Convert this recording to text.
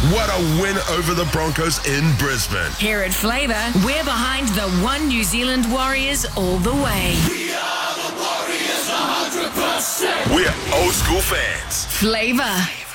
What a win over the Broncos in Brisbane. Here at Flavour, we're behind the One New Zealand Warriors all the way. We are the Warriors 100%. We're old school fans. Flavour.